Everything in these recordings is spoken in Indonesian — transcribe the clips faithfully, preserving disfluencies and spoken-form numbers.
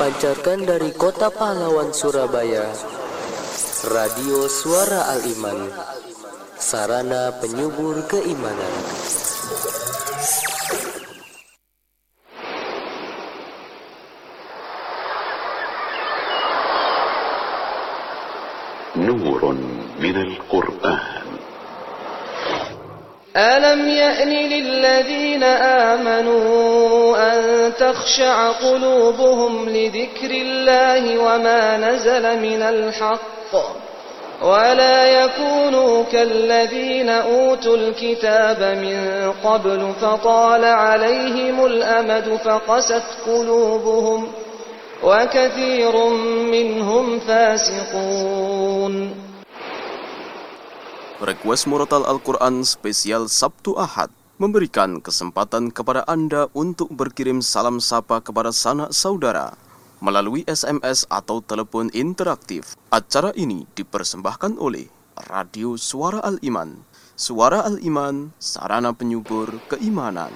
dipancarkan dari kota pahlawan Surabaya, Radio Suara Al-Iman, sarana penyubur keimanan. نور من القرآن. ألم يأن للذين آمنوا أن تخشع قلوبهم لذكر الله وما نزل من الحق ولا يكونوا كالذين أوتوا الكتاب من قبل فطال عليهم الأمد فقست قلوبهم وكثير منهم فاسقون. Request Murotal Al-Quran spesial Sabtu Ahad memberikan kesempatan kepada Anda untuk berkirim salam sapa kepada sanak saudara melalui S M S atau telepon interaktif. Acara ini dipersembahkan oleh Radio Suara Al-Iman. Suara Al-Iman, sarana penyubur keimanan.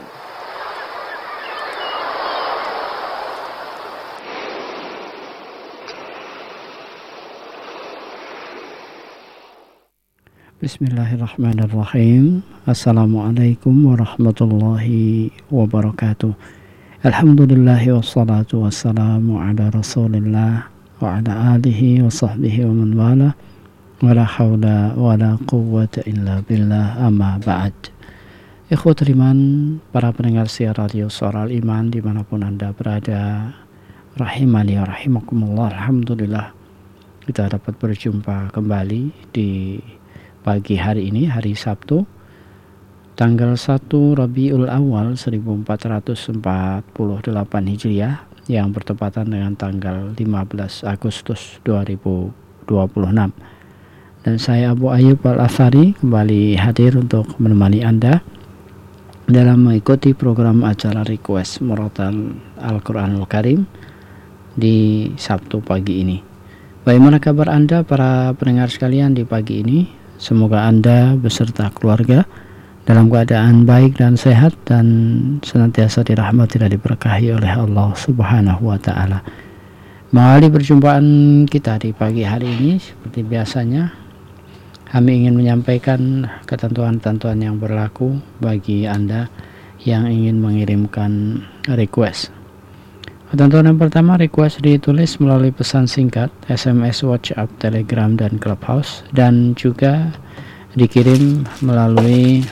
Bismillahirrahmanirrahim. Assalamualaikum warahmatullahi wabarakatuh. Alhamdulillahi wassalatu wassalamu ala rasulillah wa ala alihi wa sahbihi wa man wala wa la hawla wa la quwwata illa billah, amma ba'd. Ikhwatul iman, para pendengar siar Radio Suara Al-Iman dimanapun Anda berada, rahimani wa rahimakumullah. Alhamdulillah kita dapat berjumpa kembali di pagi hari ini, hari Sabtu, tanggal satu Rabiul Awal seribu empat ratus empat puluh delapan Hijriah, yang bertepatan dengan tanggal lima belas Agustus dua ribu dua puluh enam. Dan saya Abu Ayyub Al-Athari kembali hadir untuk menemani Anda dalam mengikuti program acara Request Murotal Al-Quranul Karim di Sabtu pagi ini. Bagaimana kabar Anda para pendengar sekalian di pagi ini? Semoga Anda beserta keluarga dalam keadaan baik dan sehat dan senantiasa dirahmati dan diberkahi oleh Allah Subhanahu wa taala. Mengawali perjumpaan kita di pagi hari ini, seperti biasanya kami ingin menyampaikan ketentuan-ketentuan yang berlaku bagi Anda yang ingin mengirimkan request. Ketentuan yang pertama, request ditulis melalui pesan singkat, S M S, WhatsApp, Telegram, dan Clubhouse, dan juga dikirim melalui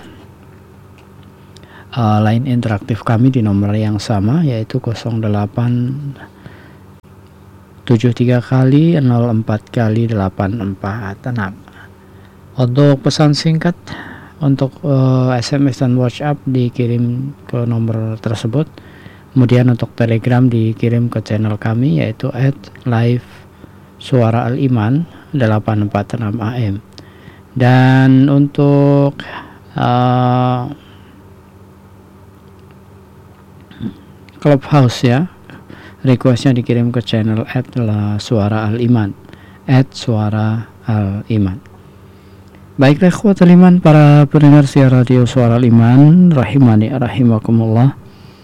uh, line interaktif kami di nomor yang sama, yaitu nol delapan tujuh tiga kali nol empat kali delapan empat enam. Untuk pesan singkat, untuk uh, S M S dan WhatsApp dikirim ke nomor tersebut. Kemudian untuk Telegram dikirim ke channel kami, yaitu at live suara al-iman delapan empat enam A M. Dan untuk uh, Clubhouse ya, requestnya dikirim ke channel at suara al-iman, at suara al-iman. Baiklah ikhwatul iman, para pendengar siar Radio Suara Al-Iman, rahimani rahimakumullah.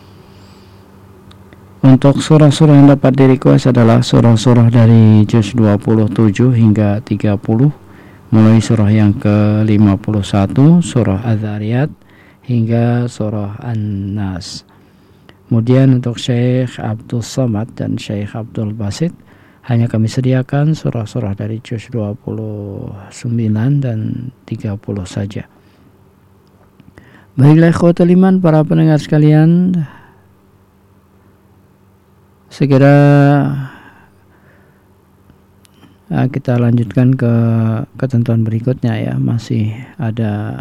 Untuk surah-surah yang dapat di-request adalah surah-surah dari juz dua puluh tujuh hingga tiga puluh, mulai surah yang ke lima puluh satu, surah Az-Zariyat, hingga surah An-Nas. Kemudian untuk Syekh Abdul Somad dan Syekh Abdul Basit, hanya kami sediakan surah-surah dari juz dua puluh sembilan dan tiga puluh saja. Baiklah ikhwatul iman, para pendengar sekalian, segera nah, kita lanjutkan ke ketentuan berikutnya ya. Masih ada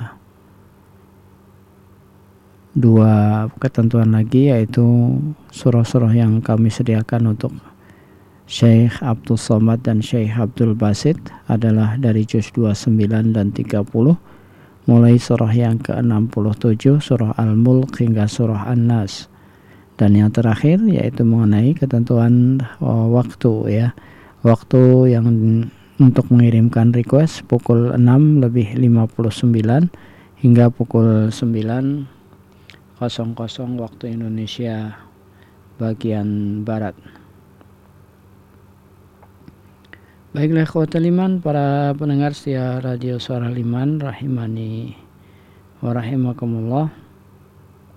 dua ketentuan lagi, yaitu surah-surah yang kami sediakan untuk Syekh Abdul Somad dan Syekh Abdul Basit adalah dari juz dua puluh sembilan dan tiga puluh, mulai surah yang ke enam puluh tujuh, surah Al-Mulk, hingga surah An-Nas. Dan yang terakhir yaitu mengenai ketentuan oh, waktu ya. Waktu yang untuk mengirimkan request pukul enam lebih lima puluh sembilan hingga pukul sembilan waktu Indonesia bagian barat. Baiklah ikhwatal iman, para pendengar setia Radio Suara Iman rahimani wa rahimakumullah.